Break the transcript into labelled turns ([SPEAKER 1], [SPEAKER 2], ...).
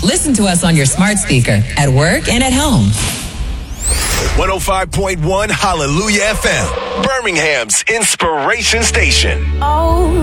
[SPEAKER 1] Listen to us on your smart speaker, at work and at home.
[SPEAKER 2] 105.1 Hallelujah FM, Birmingham's inspiration station.
[SPEAKER 3] Oh.